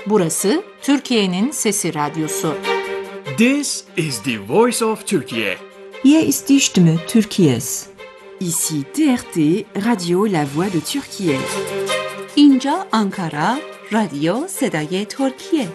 Burası Türkiye'nin Sesi Radyosu. This is the voice of Turkey. Hier ist die Stimme Türkiye's. Ici TRT, Radio La Voix de Türkiye. اینجا آنکارا، رادیو صدای ترکیه.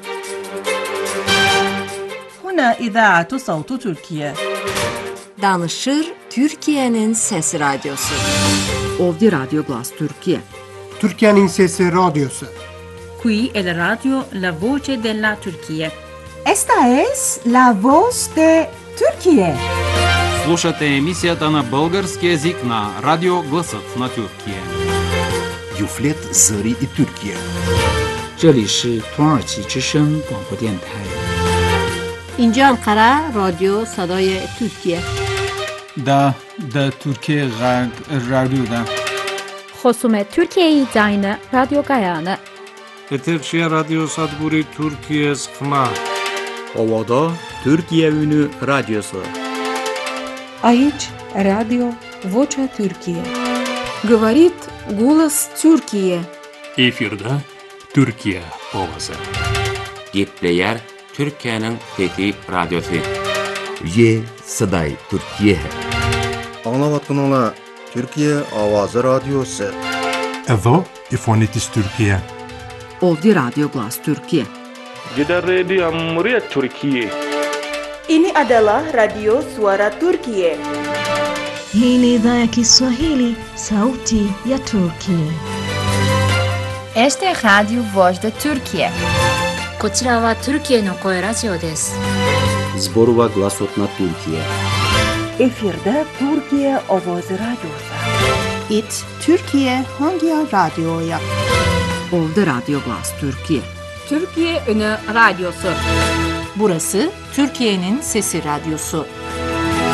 هنا إذاعة صوت تركيا. Danışır Türkiye'nin Sesi Radyosu. Ovdje Radio Glas Türkiye. Türkiye'nin Sesi Radyosu. Qui è la radio La Voce della Turchia. Esta es la voz de Turquía. Слушате емисията на български език на Радио Гласът на Тюркия. Юфлет Зари и Türkiye. 这里是土耳其之声广播电台。 اینجا انقره رادیو صدای ترکیه. دا Türkiye Radyo'da. خصوم Türkiye'yi dayını Radyo Gayane. Eterşehir Radyo Sadburi Türkiye Sıkma. Ovada Türkiye Ünü Radyosu. Aici Radio Vocea Türkiye. Говорит голос Türkiye. Efirde Türkiye Ovası. Gepleyer Türkiye'nin Fethi Radyosu. Ye Saday Türkiye. Anlavatkanala Türkiye Avazı Radyosu. Evo İfonitis Türkiye. Ovdje Radio Glas Türkiye. Gidan Radio Muryat Türkiye. Ini adalah Radio Suara Turkiye. Hii ni idhaa ya Kiswahili, Sauti ya Turkiye. Este es Radio Voz de Turkiye. こちらはトルキエの声ラジオです。 Zborova Glasotna Türkiye. Efirde Türkiye Ovoz Radyosu. İt Türkiye hangi radyoya? Ovdje Radio Glas Türkiye. Türkiye Ünü Radyosu. Burası Türkiye'nin Sesi Radyosu.